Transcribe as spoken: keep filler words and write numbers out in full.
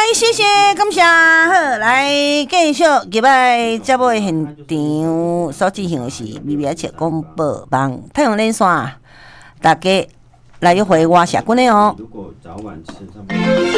谢谢，感谢。好，来继续入来节目的现场所进行的是微微切广播网太阳连线，大家来一回我社群的哦。 如果早晚吃差不多。